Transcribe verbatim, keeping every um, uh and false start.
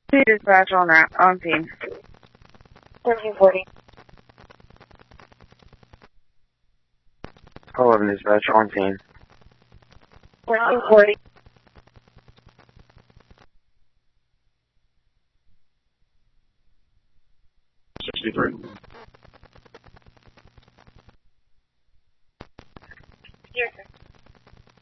Two dispatch on that, on scene. thirteen forty. eleven dispatch on scene. thirteen forty. sixty-three.